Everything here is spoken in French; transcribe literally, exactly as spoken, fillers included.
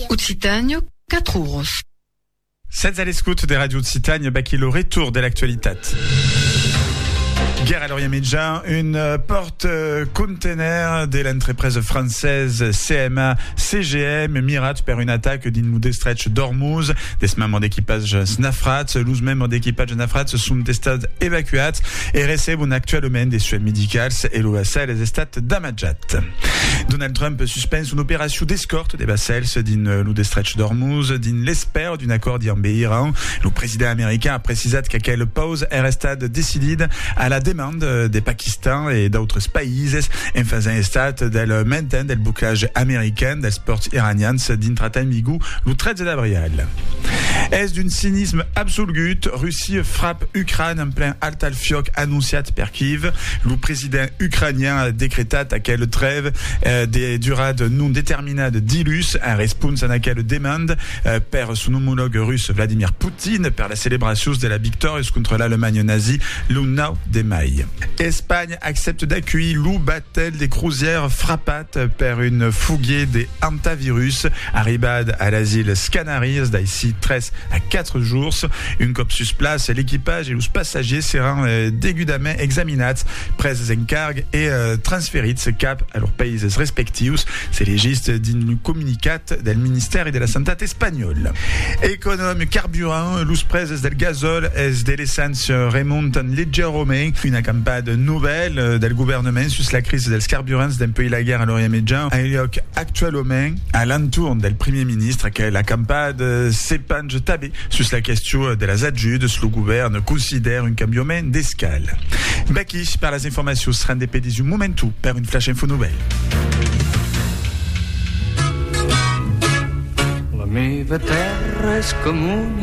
Occitanie, quatre euros. Seds à l'escoute des radios de Citagne, baki le retour de l'actualité. Guerre à l'Orient Médien, une porte-container de l'entreprise française C M A C G M mirat per une attaque din stretch d'Ormuz. Des membres d'équipage Snafrat, l'us membres d'équipage Snafrat sont testés évacués et reçoivent actuellement des soins médicaux et l'O S L les estats damajat. Donald Trump suspense une opération d'escorte des vassals din stretch d'Ormuz, din l'espère d'un accord d'Iran. Le président américain a précisé qu'à quelle pause est restée décidée à la demande des Pakistan et d'autres pays en faisant état del maintien del bouclage américain del sport iranien d'intratem vigou le treize d'avril. Est d'un cynisme absolu, Russie frappe Ukraine en plein altalfioc annonciat per Kiev. Le président ukrainien a décrété à quelle trêve euh, des durades non déterminades d'ilus en réponse à laquelle demande euh, per son homologue russe Vladimir Poutine per la célébration de la victoire contre l'Allemagne nazie le neuf de mai. Espagne accepte d'accueillir le battle des croisières frappates per une fougue des antivirus arribade à l'asile Canaries d'ici treize à quatre jours. Une cop sur place, l'équipage et les passagers seront euh, dégudament examinats, pres en cargue et euh, transférits cap à leurs pays respectifs. C'est légiste d'un communicat del ministère de la Santé espagnol. Économe carburant, los preses del gazole es de l'essence remonten leggerement. Une campagne nouvelle del gouvernement sur la crise dels carburants d'un pays la guerre à l'Orient Médien a lieu actuellement à l'entour del premier ministre que la campagne s'épanche tabé sur la question de la zadjude. Le gouvernement considère un cambioment d'escale. Baki par les informations sera dépédées du momentum par une flash info nouvelle. La meva terra és com un